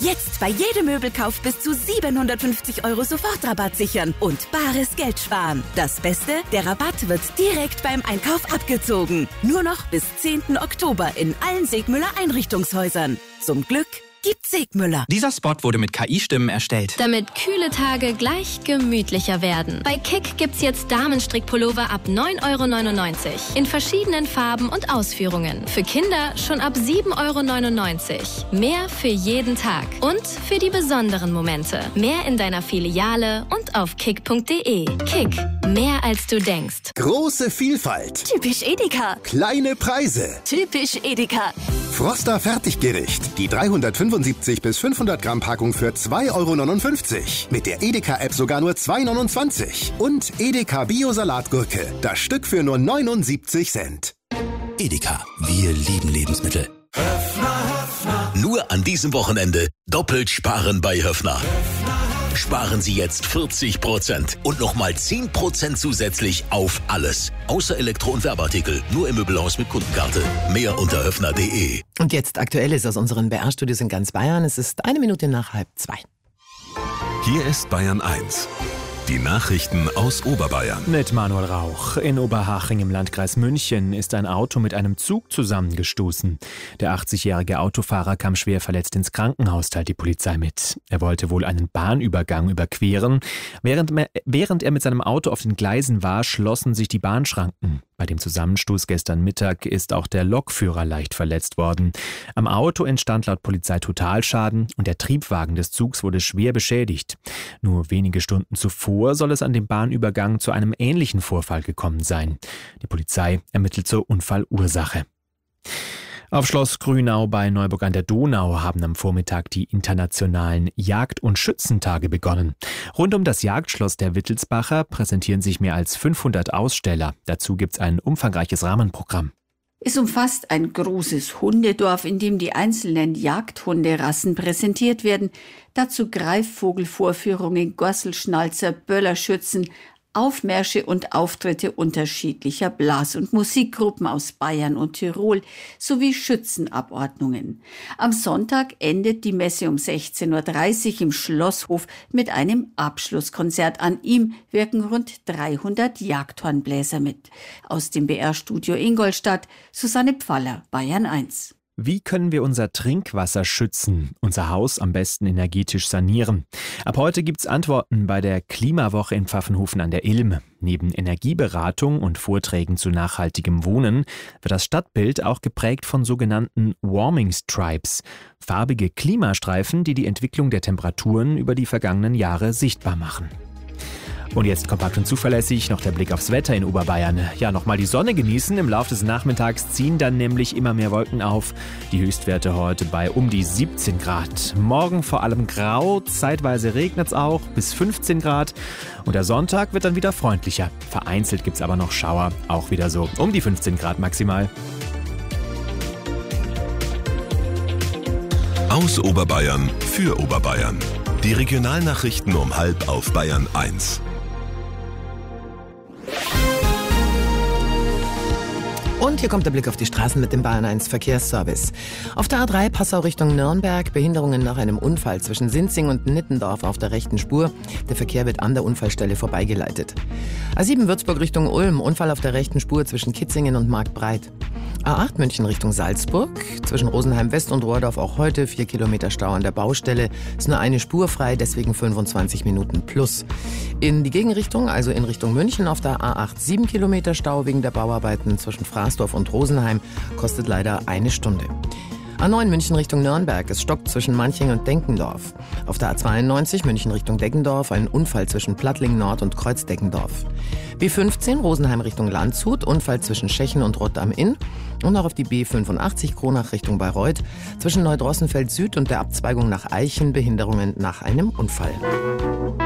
Jetzt bei jedem Möbelkauf bis zu 750 € Sofortrabatt sichern und bares Geld sparen. Das Beste, der Rabatt wird direkt beim Einkauf abgezogen. Nur noch bis 10. Oktober in allen Segmüller Einrichtungshäusern. Zum Glück gibt's Segmüller. Dieser Spot wurde mit KI-Stimmen erstellt. Damit kühle Tage gleich gemütlicher werden. Bei Kick gibt's jetzt Damenstrickpullover ab 9,99 € in verschiedenen Farben und Ausführungen. Für Kinder schon ab 7,99 €. Mehr für jeden Tag und für die besonderen Momente. Mehr in deiner Filiale und auf kick.de. Kick, mehr als du denkst. Große Vielfalt. Typisch Edeka. Kleine Preise. Typisch Edeka. Froster Fertiggericht. Die 375 bis 500 Gramm Packung für 2,59 €. Mit der Edeka-App sogar nur 2,29 €. Und Edeka Bio-Salatgurke. Das Stück für nur 79 Cent. Edeka, wir lieben Lebensmittel. Nur an diesem Wochenende doppelt sparen bei Höffner. Sparen Sie jetzt 40% und nochmal 10% zusätzlich auf alles. Außer Elektro- und Werbeartikel. Nur im Möbelhaus mit Kundenkarte. Mehr unter höffner.de. Und jetzt Aktuelles aus unseren BR-Studios in ganz Bayern. Es ist 1:01:30. Hier ist Bayern 1. Die Nachrichten aus Oberbayern. Mit Manuel Rauch. In Oberhaching im Landkreis München ist ein Auto mit einem Zug zusammengestoßen. Der 80-jährige Autofahrer kam schwer verletzt ins Krankenhaus, teilt die Polizei mit. Er wollte wohl einen Bahnübergang überqueren. Während er mit seinem Auto auf den Gleisen war, schlossen sich die Bahnschranken. Bei dem Zusammenstoß gestern Mittag ist auch der Lokführer leicht verletzt worden. Am Auto entstand laut Polizei Totalschaden und der Triebwagen des Zugs wurde schwer beschädigt. Nur wenige Stunden zuvor soll es an dem Bahnübergang zu einem ähnlichen Vorfall gekommen sein. Die Polizei ermittelt zur Unfallursache. Auf Schloss Grünau bei Neuburg an der Donau haben am Vormittag die internationalen Jagd- und Schützentage begonnen. Rund um das Jagdschloss der Wittelsbacher präsentieren sich mehr als 500 Aussteller. Dazu gibt's ein umfangreiches Rahmenprogramm. Es umfasst ein großes Hundedorf, in dem die einzelnen Jagdhunderassen präsentiert werden. Dazu Greifvogelvorführungen, Gosselschnalzer, Böllerschützen, Aufmärsche und Auftritte unterschiedlicher Blas- und Musikgruppen aus Bayern und Tirol sowie Schützenabordnungen. Am Sonntag endet die Messe um 16:30 Uhr im Schlosshof mit einem Abschlusskonzert. An ihm wirken rund 300 Jagdhornbläser mit. Aus dem BR-Studio Ingolstadt, Susanne Pfaller, Bayern 1. Wie können wir unser Trinkwasser schützen, unser Haus am besten energetisch sanieren? Ab heute gibt's Antworten bei der Klimawoche in Pfaffenhofen an der Ilm. Neben Energieberatung und Vorträgen zu nachhaltigem Wohnen wird das Stadtbild auch geprägt von sogenannten Warming Stripes, farbige Klimastreifen, die die Entwicklung der Temperaturen über die vergangenen Jahre sichtbar machen. Und jetzt kompakt und zuverlässig noch der Blick aufs Wetter in Oberbayern. Ja, nochmal die Sonne genießen. Im Laufe des Nachmittags ziehen dann nämlich immer mehr Wolken auf. Die Höchstwerte heute bei um die 17 Grad. Morgen vor allem grau, zeitweise regnet's auch, bis 15 Grad. Und der Sonntag wird dann wieder freundlicher. Vereinzelt gibt's aber noch Schauer, auch wieder so um die 15 Grad maximal. Aus Oberbayern für Oberbayern. Die Regionalnachrichten um 12:30 auf Bayern 1. Und hier kommt der Blick auf die Straßen mit dem Bayern 1 Verkehrsservice. Auf der A3 Passau Richtung Nürnberg, Behinderungen nach einem Unfall zwischen Sinzing und Nittendorf auf der rechten Spur. Der Verkehr wird an der Unfallstelle vorbeigeleitet. A7 Würzburg Richtung Ulm, Unfall auf der rechten Spur zwischen Kitzingen und Marktbreit. A8 München Richtung Salzburg, zwischen Rosenheim West und Rohrdorf auch heute 4 Kilometer Stau an der Baustelle. Ist nur eine Spur frei, deswegen 25 Minuten plus. In die Gegenrichtung, also in Richtung München, auf der A8 7 Kilometer Stau wegen der Bauarbeiten zwischen Fraßdorf und Rosenheim, kostet leider eine Stunde. A9 München Richtung Nürnberg, es stockt zwischen Manching und Denkendorf. Auf der A92 München Richtung Deggendorf, ein Unfall zwischen Plattling Nord und Kreuz-Deggendorf. B15 Rosenheim Richtung Landshut, Unfall zwischen Schechen und Rott am Inn. Und auch auf die B85 Kronach Richtung Bayreuth, zwischen Neudrossenfeld Süd und der Abzweigung nach Eichen, Behinderungen nach einem Unfall.